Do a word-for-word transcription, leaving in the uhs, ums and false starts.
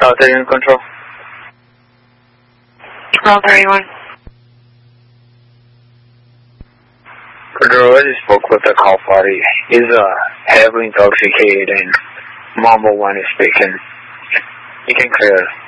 South thirty-one Control. South thirty-one. Control, I just spoke with the call party. He's uh, heavily intoxicated and Mamba one is speaking. You can clear